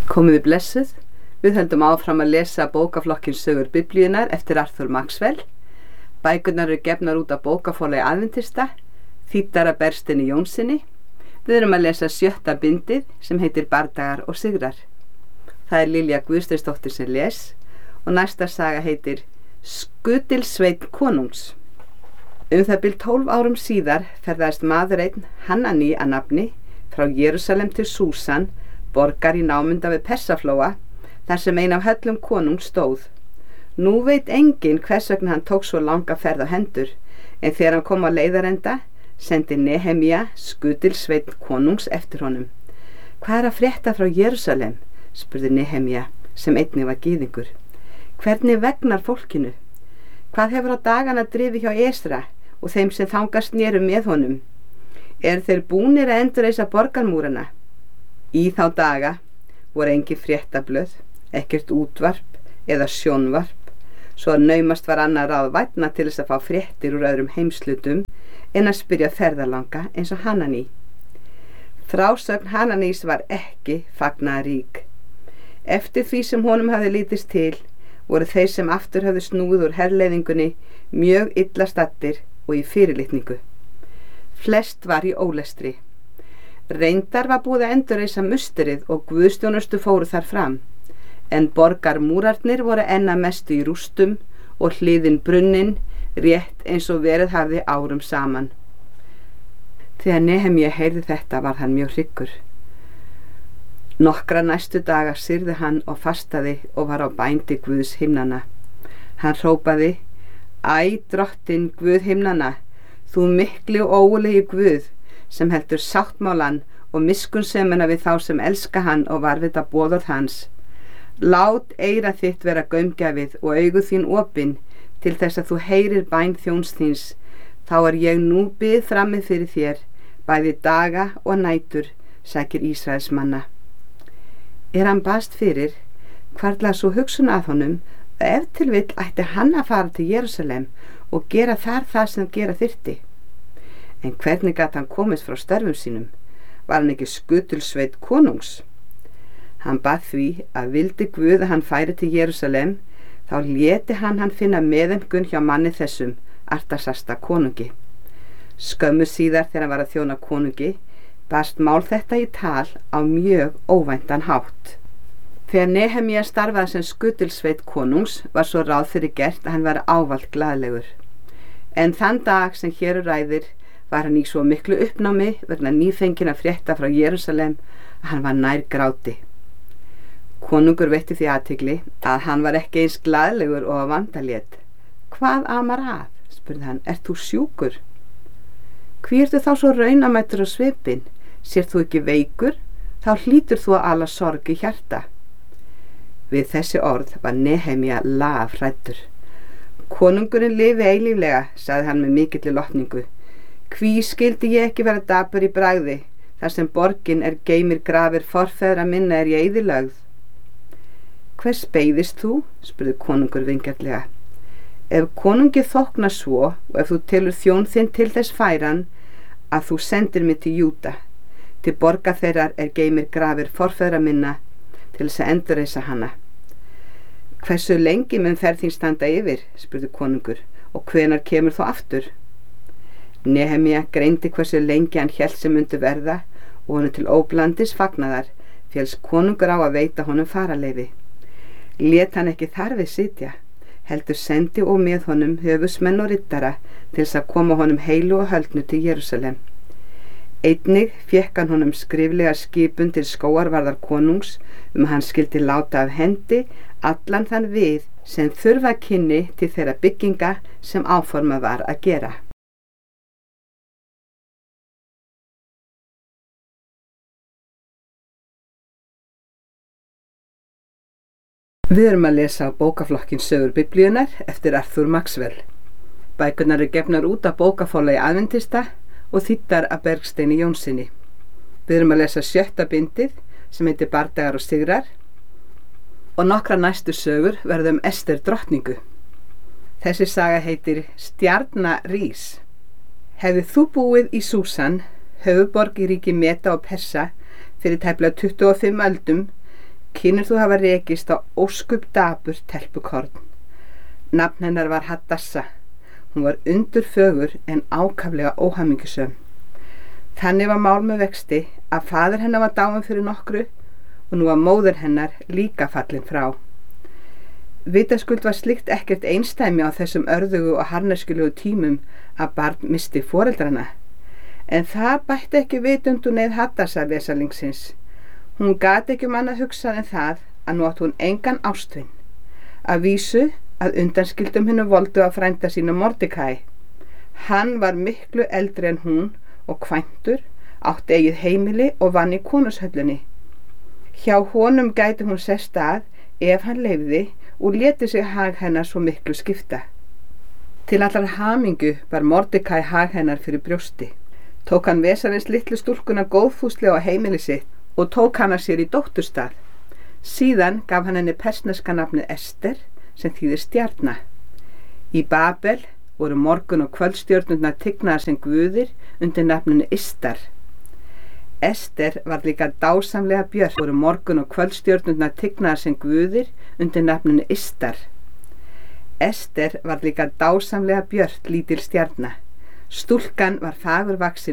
Komiði blessuð, við höldum áfram að lesa bókaflokkin Sögur Biblíunnar eftir Arthur Maxwell. Bækurnar eru gefnar út af bókaforlagi Aðventista, þýddar af Bergsteini Jónssyni. Við erum að lesa 7. bindið sem heitir Bardagar og sigrar. Það er Lilja Guðsteinsdóttir sem les og næsta saga heitir Skutilsveinn konungs. Það bil 12 árum síðar ferðaðist maður einn, Hanani að nafni, frá Jerúsalem til Súsan, borgar í námunda við Persaflóa, þar sem ein af höllum konungs stóð. Nú veit enginn hvers vegna hann tók svo langa ferð á hendur, en þegar hann kom á leiðarenda, sendi Nehemía Skutilsveinn konungs eftir honum. Hvað er að frétta frá Jerúsalem? Spurði Nehemía, sem einnig var gyðingur. Hvernig vegnar fólkinu? Hvað hefur á dagana drifið hjá Esra og þeim sem þangað snéru með honum? Þeir búnir að endurreisa borgarmúrana? Í þá daga voru engin fréttablöð, ekkert útvarp eða sjónvarp, svo að naumast var annað ráð vænna til þess að fá fréttir úr öðrum heimslutum en að spyrja ferðalanga eins og Hanani. Frásögn Hananís var ekki fagnaðarík. Eftir því sem honum hafði lítist til, voru þeir sem aftur hafði snúið úr herleiðingunni mjög illa staddir og í fyrirlitningu. Flest var í ólestri. Reyndar var búið að endurreisa musterið og guðstjónustu fóru þar fram, en borgarmúrarnir voru enn að mestu í rústum og hliðin brunnin, rétt eins og verið hafði árum saman. Þegar Nehemía heyrði þetta var hann mjög hryggur. Nokkra næstu daga syrði hann og fastaði og var á bændi Guðs himnanna. Hann hrópaði: Æ, drottin Guð himnanna, þú mikli og ógurlegi Guð, sem heldur sáttmálan og miskunnsemina við þá sem elska hann og varðveita boðorð hans. Lát eyra þitt vera gaumgæfið og augu þín opin til þess að þú heyrir bæn þjóns þíns, þá ég nú bið frammi fyrir þér, bæði daga og nætur, sækir Ísraels manna. Hann baðst fyrir, hvarflaði svo hugsun að honum að ef til vill ætti hann að fara til Jerúsalem og gera þar það sem gera þyrfti. En hvernig gat hann komist frá störfum sínum? Var hann ekki Skutilsveinn konungs? Hann bað því að vildi Guð að hann færi til Jerúsalem, þá léti hann finna meðaumkun hjá manni þessum, Artasasta konungi. Skömmu síðar þegar hann var að þjóna konungi, barst mál þetta í tal á mjög óvæntan hátt. Þegar Nehemía starfaði sem Skutilsveinn konungs var svo ráð fyrir gert að hann var ávallt glaðlegur. En þann dag sem hér ræðir var hann í svo miklu uppnámi vegna nýfenginna frétta frá Jerúsalem að hann var nær gráti. Konungur veitti því athygli að hann var ekki eins glaðlegur og að vandalét. Hvað amar að? Spurði hann. Ert þú sjúkur? Hví ertu þá svo raunamættur á svipinn? Sér þú ekki veikur? Þá hlýtur þú að ala sorg í hjarta. Við þessi orð var Nehemía lafhræddur. Konungurinn lifi eilíflega, sagði hann með mikilli lotningu. Hví skyldi ég ekki vera dapur í bragði, þar sem borgin geymir grafir forfeðra minna í eyðilögð? Hvers beiðist þú? Spurði konungur vingjarnlega. Ef konungi þóknar svo og ef þú telur þjón þinn til þess færan að þú sendir mig til Júda, til borga þeirrar geymir grafir forfeðra minna til þess að endurreisa hana. Hversu lengi mun ferð þín standa yfir? Spurði konungur, og hvenær kemur þú aftur? Nehemía greindi hversu lengi hann hélt sem myndi verða og honum til óblandis fagnaðar féllst konungur á að veita honum faraleyfi. Lét hann ekki þar við sitja, heldur sendi og með honum höfusmenn og riddara til þess að koma honum heilu og höldnu til Jerúsalem. Einnig fékk hann honum skriflega skipun til skógarvarðar konungs hann skyldi láta af hendi allan þann við sem þurfa kynni til þeirra bygginga sem áformað var að gera. Við erum að lesa á bókaflokkin Sögur Biblíunnar eftir Arthur Maxwell. Bækurnar eru gefnar út af bókaforlagi Aðventista og þýddar af Bergsteini Jónssyni. Við erum að lesa 7. bindið sem heitir Bardagar og sigrar og nokkra næstu sögur verða Ester drottningu. Þessi saga heitir Stjarna rís. Hefði þú búið í Súsan, höfuðborg í ríki Meda og Persa, fyrir tæplega 25 öldum, Kynir þú hafa rekist á óskup dapur telpukorn. Nafn hennar var Hadassa. Hún var undurfögur en ákaflega óhamingjusöm. Þannig var mál með vexti að faðir hennar var dáinn fyrir nokkru og nú var móðir hennar líka fallin frá. Vitaskuld var slíkt ekkert einstæmi á þessum örðugu og harðneskjulegu tímum að barn misti foreldrana. En það bætti ekki vitund og neið Hadassa vesalingsins. Hún gat ekki annað hugsað en það að nú átti hún engan ástvin. Að vísu að undanskildum hinum voldu að frænda sínu Mordecai. Hann var miklu eldri en hún og kvæntur, átti eigið heimili og vann í konurshöllunni. Hjá honum gæti hún sest að ef hann leyfði og léti sig hag hennar svo miklu skipta. Til allar hamingju var Mordecai hag hennar fyrir brjósti. Tók hann vesarins litlu stúlkuna góðfúslega á heimili sitt og tók hana sér í dótturstað. Síðan gaf hann henni persneska nafnið Ester sem þýðir stjarna. Í Babel voru morgun- og kvöldstjörnurnar tignaðar sem guðir undir nafninu Istar. Ester var líka dásamlega björt. Voru morgun- og kvöldstjörnurnar tignaðar sem guðir undir nafninu Istar. Ester var líka dásamlega björt lítil stjarna. Stúlkan var fagurvaxin